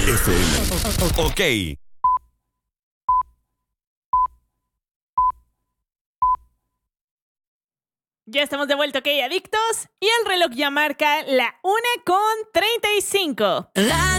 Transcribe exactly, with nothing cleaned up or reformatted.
F M. Ok. Ya estamos de vuelta, ok, adictos. Y el reloj ya marca la una con treinta y cinco. La